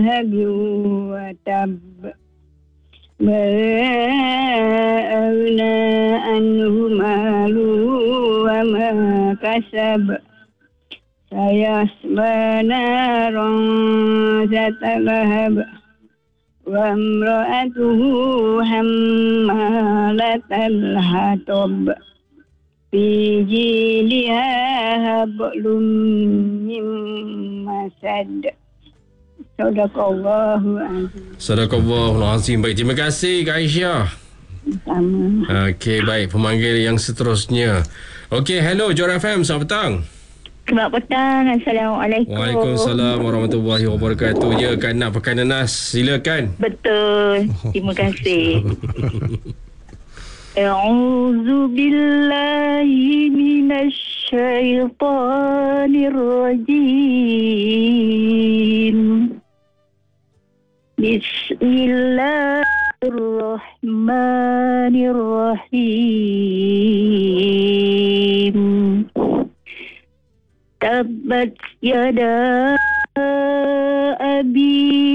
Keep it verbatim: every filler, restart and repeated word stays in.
لهب وتب ما أغنى عنه ماله وما كسب سيصلى نارا ذات لهب وامرأته حمالة الحطب في جيدها حبل من مسد. Sadaqallahul azim. Sadaqallahul azim. Baik, terima kasih Kak Aisyah. Sama. Okey, baik. Pemanggil yang seterusnya. Okey, hello Johor F M. Selamat petang. Selamat petang. Assalamualaikum. Waalaikumsalam warahmatullahi wabarakatuh. Ya, Kak nak pakai nanas. Silakan. Betul. Terima kasih. A'udzu billahi minasy syaitanir rajim. Bismillahirrahmanirrahim. Tabbat yada abi